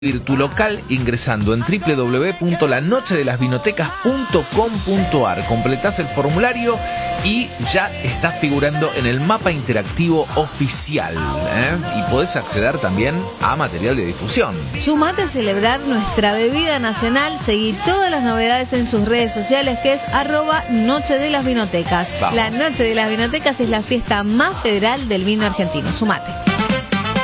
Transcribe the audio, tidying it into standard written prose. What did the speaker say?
tu local ingresando en www.lanochedelasvinotecas.com.ar. Completás el formulario y ya estás figurando en el mapa interactivo oficial, y podés acceder también a material de difusión. Sumate a celebrar nuestra bebida nacional. Seguí todas las novedades en sus redes sociales, que es @Noche de las Vinotecas. Vamos. La Noche de las Vinotecas es la fiesta más federal del vino argentino. Sumate.